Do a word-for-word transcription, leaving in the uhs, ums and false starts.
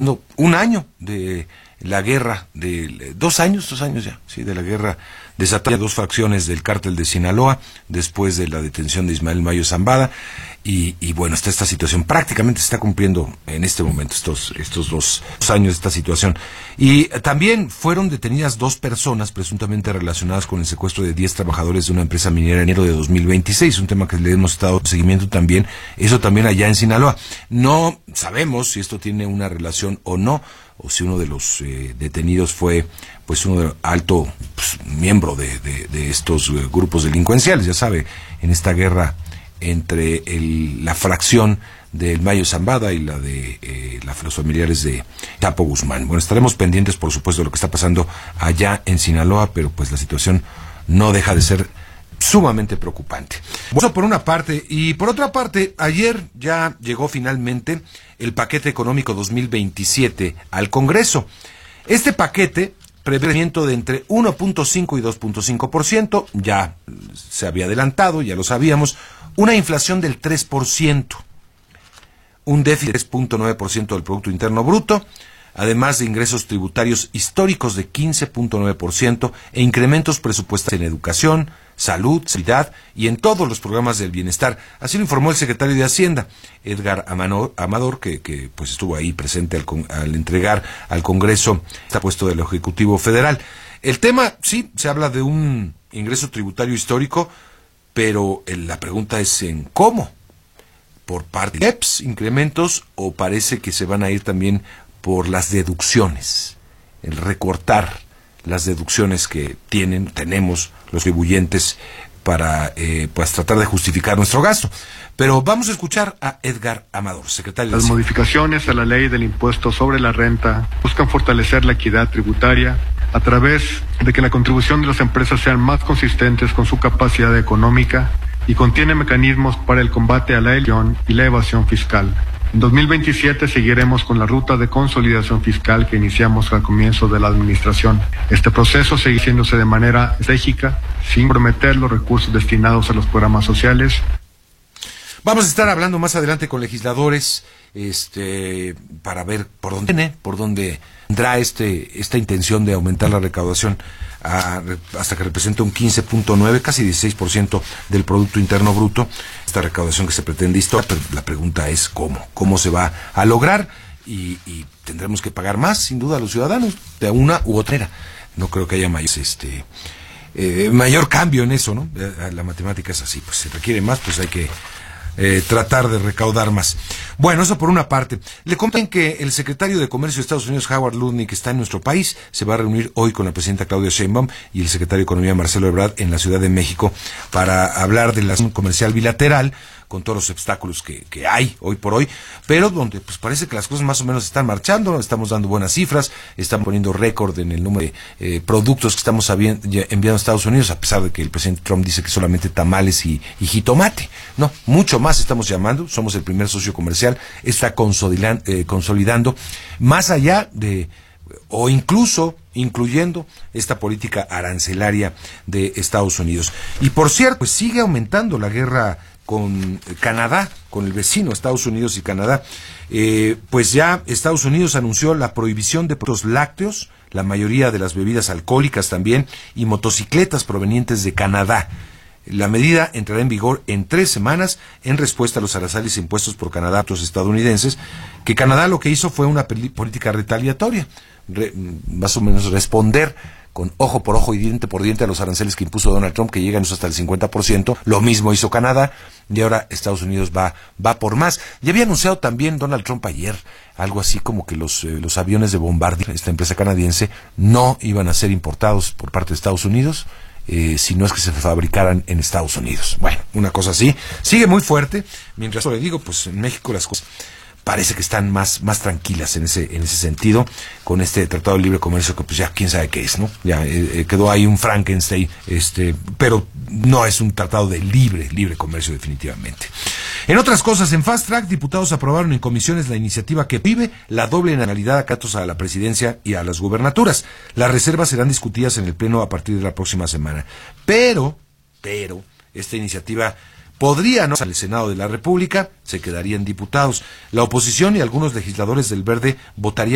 cumpliendo un año de la guerra, de dos años, dos años ya, sí, de la guerra desatada dos facciones del cártel de Sinaloa, después de la detención de Ismael Mayo Zambada, y, y bueno, está esta situación, prácticamente se está cumpliendo en este momento estos, estos dos, dos años de esta situación. Y también fueron detenidas dos personas presuntamente relacionadas con el secuestro de diez trabajadores de una empresa minera en enero de dos mil veintiséis, un tema que le hemos estado seguimiento también, eso también allá en Sinaloa. No sabemos si esto tiene una relación o no, o si uno de los eh, detenidos fue pues un alto pues, miembro de, de, de estos eh, grupos delincuenciales, ya sabe, en esta guerra entre el, la fracción del Mayo Zambada y la de eh, la, los familiares de Chapo Guzmán. Bueno, estaremos pendientes, por supuesto, de lo que está pasando allá en Sinaloa, pero pues la situación no deja de ser sumamente preocupante. Bueno, por una parte, y por otra parte, ayer ya llegó finalmente el paquete económico dos mil veintisiete al Congreso. Este paquete prevé un crecimiento de entre uno punto cinco y dos punto cinco por ciento, ya se había adelantado, ya lo sabíamos, una inflación del tres por ciento, un déficit de tres punto nueve por ciento del Producto Interno Bruto, además de ingresos tributarios históricos de quince punto nueve por ciento e incrementos presupuestarios en educación, salud, seguridad y en todos los programas del bienestar. Así lo informó el secretario de Hacienda, Edgar Amanor, Amador, que, que pues estuvo ahí presente al, al entregar al Congreso este puesto del Ejecutivo Federal. El tema, sí, se habla de un ingreso tributario histórico, pero la pregunta es en cómo. ¿Por parte de I E P S, incrementos, o parece que se van a ir también por las deducciones, el recortar las deducciones que tienen, tenemos los contribuyentes para eh, pues tratar de justificar nuestro gasto? Pero vamos a escuchar a Edgar Amador, secretario de Las modificaciones a la ley del impuesto sobre la renta buscan fortalecer la equidad tributaria a través de que la contribución de las empresas sean más consistentes con su capacidad económica y contiene mecanismos para el combate a la elusión y la evasión fiscal. En dos mil veintisiete seguiremos con la ruta de consolidación fiscal que iniciamos al comienzo de la administración. Este proceso sigue haciéndose de manera estratégica, sin comprometer los recursos destinados a los programas sociales. Vamos a estar hablando más adelante con legisladores, este, para ver por dónde viene, por dónde vendrá este, esta intención de aumentar la recaudación a, hasta que representa un quince punto nueve, casi dieciséis por ciento del Producto Interno Bruto, esta recaudación que se pretende histórica, pero la pregunta es cómo, cómo se va a lograr, y, y tendremos que pagar más, sin duda, a los ciudadanos, de una u otra manera. No creo que haya mayor, este, eh, mayor cambio en eso, ¿no? La matemática es así, pues se requiere más, pues hay que Eh, tratar de recaudar más. Bueno, eso por una parte. Le comentan que el secretario de Comercio de Estados Unidos, Howard Lutnick, está en nuestro país. Se va a reunir hoy con la presidenta Claudia Sheinbaum y el secretario de Economía, Marcelo Ebrard, en la Ciudad de México para hablar de la relación comercial bilateral, con todos los obstáculos que, que hay hoy por hoy, pero donde pues parece que las cosas más o menos están marchando, estamos dando buenas cifras, estamos poniendo récord en el número de eh, productos que estamos enviando a Estados Unidos, a pesar de que el presidente Trump dice que solamente tamales y, y jitomate. No, mucho más estamos llamando, somos el primer socio comercial, está consolidando, eh, consolidando más allá de, o incluso incluyendo esta política arancelaria de Estados Unidos. Y por cierto, pues sigue aumentando la guerra con Canadá, con el vecino Estados Unidos y Canadá. Eh, pues ya Estados Unidos anunció la prohibición de productos lácteos, la mayoría de las bebidas alcohólicas también, y motocicletas provenientes de Canadá. La medida entrará en vigor en tres semanas en respuesta a los aranceles impuestos por Canadá a los estadounidenses, que Canadá lo que hizo fue una política retaliatoria, re, más o menos responder con ojo por ojo y diente por diente a los aranceles que impuso Donald Trump, que llegan hasta el cincuenta por ciento. Lo mismo hizo Canadá, y ahora Estados Unidos va va por más. Ya había anunciado también Donald Trump ayer algo así como que los eh, los aviones de Bombardier, esta empresa canadiense, no iban a ser importados por parte de Estados Unidos, eh, si no es que se fabricaran en Estados Unidos. Bueno, una cosa así. Sigue muy fuerte. Mientras le digo, pues en México las cosas parece que están más más tranquilas en ese en ese sentido, con este Tratado de Libre Comercio que pues ya quién sabe qué es, ¿no? Ya eh, quedó ahí un Frankenstein, este, pero no es un tratado de libre libre comercio definitivamente. En otras cosas, en Fast Track, diputados aprobaron en comisiones la iniciativa que prohíbe la doble nacionalidad a candidatos a la presidencia y a las gubernaturas. Las reservas serán discutidas en el Pleno a partir de la próxima semana. Pero, pero, esta iniciativa podría no al Senado de la República, se quedarían diputados. La oposición y algunos legisladores del Verde votarían